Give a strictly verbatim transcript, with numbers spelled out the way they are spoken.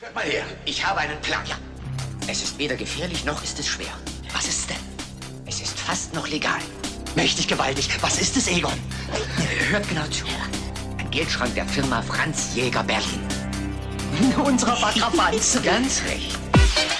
Hört mal her, ich habe einen Plan. Ja. Es ist weder gefährlich, noch ist es schwer. Was ist es denn? Es ist fast noch legal. Mächtig gewaltig. Was ist es, Egon? Hört genau zu. Ein Geldschrank der Firma Franz Jäger Berlin. Unserer Bakrapanz. Ganz recht.